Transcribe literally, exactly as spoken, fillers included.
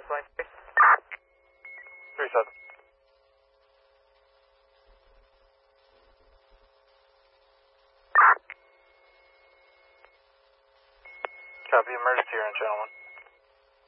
twenty-three. three seven. Copy, emergency here in channel one.